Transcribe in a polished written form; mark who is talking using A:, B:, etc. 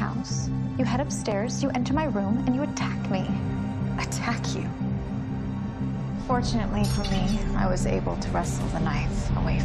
A: house. You head upstairs, you enter my room, and you attack me.
B: Attack you?
A: Fortunately for me, I was able to wrestle the knife away